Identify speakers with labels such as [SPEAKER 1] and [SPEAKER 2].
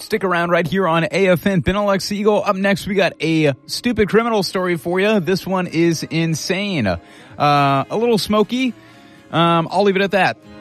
[SPEAKER 1] Stick around right here on AFN. Ben Alex Eagle. Up next, we got a stupid criminal story for you. This one is insane. A little smoky. I'll leave it at that.